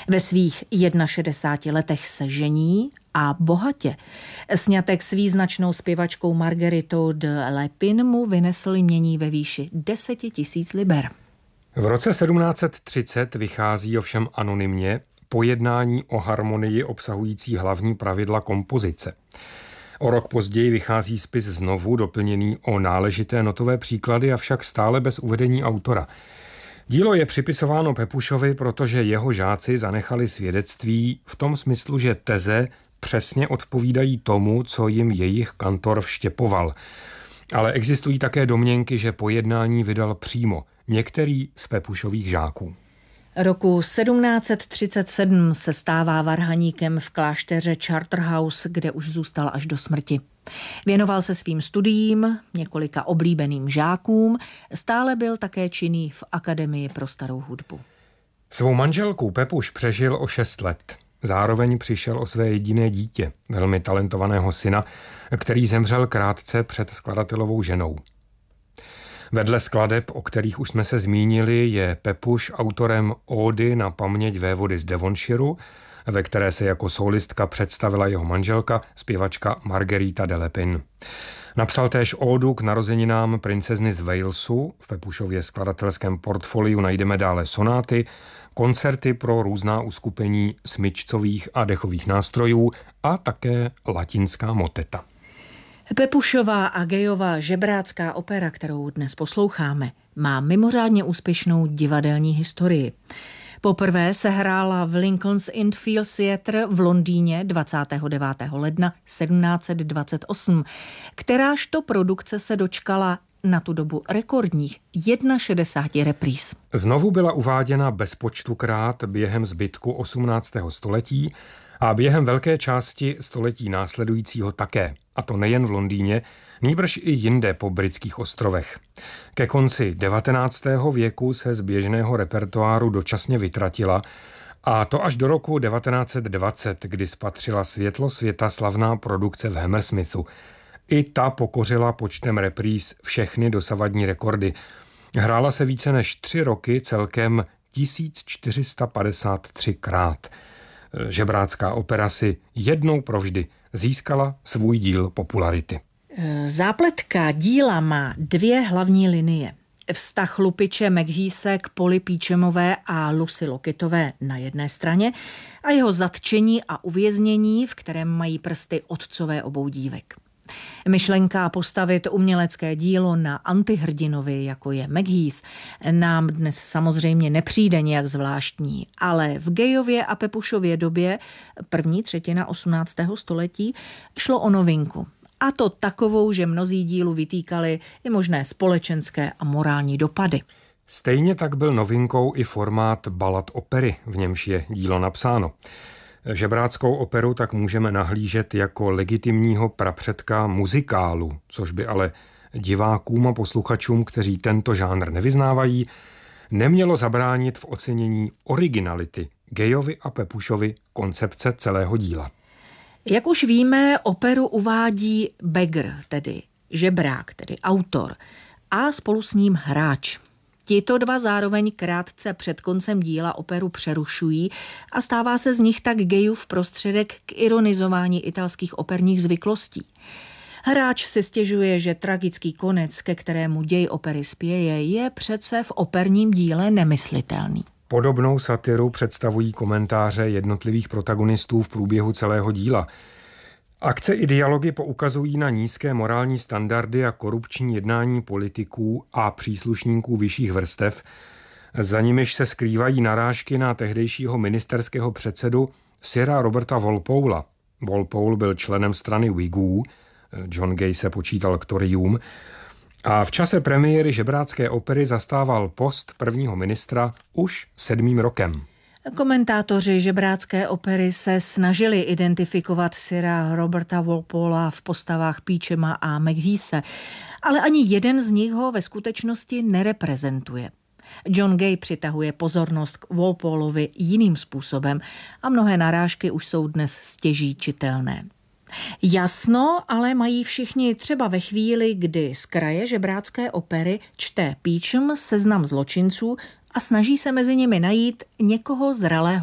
Ve svých 61 letech se žení a bohatě. Sňatek s význačnou zpěvačkou Margueritou de Lépine mu vynesl jmění ve výši 10 000 liber. V roce 1730 vychází ovšem anonymně pojednání o harmonii obsahující hlavní pravidla kompozice. O rok později vychází spis znovu doplněný o náležité notové příklady, avšak stále bez uvedení autora. Dílo je připisováno Pepušovi, protože jeho žáci zanechali svědectví v tom smyslu, že teze přesně odpovídají tomu, co jim jejich kantor vštěpoval. Ale existují také domněnky, že pojednání vydal přímo některý z Pepušových žáků. Roku 1737 se stává varhaníkem v klášteře Charterhouse, kde už zůstal až do smrti. Věnoval se svým studiím, několika oblíbeným žákům, stále byl také činný v Akademii pro starou hudbu. Svou manželku Pepuš přežil o 6 let. Zároveň přišel o své jediné dítě, velmi talentovaného syna, který zemřel krátce před skladatelovou ženou. Vedle skladeb, o kterých už jsme se zmínili, je Pepuš autorem ódy na paměť vévody z Devonshireu, ve které se jako solistka představila jeho manželka, zpěvačka Marguerita de Lépine. Napsal též ódu k narozeninám princezny z Walesu. V Pepušově skladatelském portfoliu najdeme dále sonáty, koncerty pro různá uskupení smyčcových a dechových nástrojů a také latinská moteta. Pepušova a Gayova žebrácká opera, kterou dnes posloucháme, má mimořádně úspěšnou divadelní historii. Poprvé se hrála v Lincoln's Inn Fields Theatre v Londýně 29. ledna 1728, kterážto produkce se dočkala na tu dobu rekordních 61 repríz. Znovu byla uváděna bezpočtukrát během zbytku 18. století a během velké části století následujícího také, a to nejen v Londýně, nýbrž i jinde po britských ostrovech. Ke konci 19. věku se z běžného repertoáru dočasně vytratila, a to až do roku 1920, kdy spatřila světlo světa slavná produkce v Hammersmithu. I ta pokořila počtem repríz všechny dosavadní rekordy. Hrála se více než 3 roky, celkem 1453krát. Žebrácká opera si jednou provždy získala svůj díl popularity. Zápletka díla má 2 hlavní linie. Vztah lupiče McGeese k Polly Peachamové a Lucy Lockitové na jedné straně a jeho zatčení a uvěznění, v kterém mají prsty otcové obou dívek. Myšlenka postavit umělecké dílo na antihrdinovi, jako je McGeese, nám dnes samozřejmě nepřijde nějak zvláštní, ale v Gayově a Pepušově době, první třetina 18. století, šlo o novinku. A to takovou, že mnozí dílu vytýkali i možné společenské a morální dopady. Stejně tak byl novinkou i formát balad opery, v němž je dílo napsáno. Žebráckou operu tak můžeme nahlížet jako legitimního prapředka muzikálu, což by ale divákům a posluchačům, kteří tento žánr nevyznávají, nemělo zabránit v ocenění originality Gayovy a Pepušovy koncepce celého díla. Jak už víme, operu uvádí beggar, tedy žebrák, tedy autor, a spolu s ním hráč. Tito dva zároveň krátce před koncem díla operu přerušují a stává se z nich tak Gayův prostředek k ironizování italských operních zvyklostí. Hráč si stěžuje, že tragický konec, ke kterému děj opery spěje, je přece v operním díle nemyslitelný. Podobnou satiru představují komentáře jednotlivých protagonistů v průběhu celého díla. Akce i dialogy poukazují na nízké morální standardy a korupční jednání politiků a příslušníků vyšších vrstev, za nimiž se skrývají narážky na tehdejšího ministerského předsedu Sira Roberta Walpola. Walpole byl členem strany Whigů, John Gay se počítal k Toryům, a v čase premiéry žebrácké opery zastával post prvního ministra už 7. rokem. Komentátoři žebrácké opery se snažili identifikovat Sira Roberta Walpola v postavách Peachama a McGeese, ale ani jeden z nich ho ve skutečnosti nereprezentuje. John Gay přitahuje pozornost k Walpolovi jiným způsobem a mnohé narážky už jsou dnes stěží čitelné. Jasno ale mají všichni třeba ve chvíli, kdy z kraje žebrácké opery čte Peacham seznam zločinců a snaží se mezi nimi najít někoho zralého